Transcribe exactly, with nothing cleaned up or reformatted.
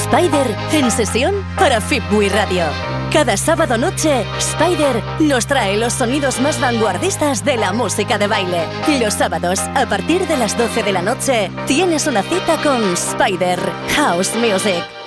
Spider en sesión para Fitbuy Radio. Cada sábado noche, Spider nos trae los sonidos más vanguardistas de la música de baile. Los sábados, a partir de las doce de la noche, tienes una cita con Spider House Music.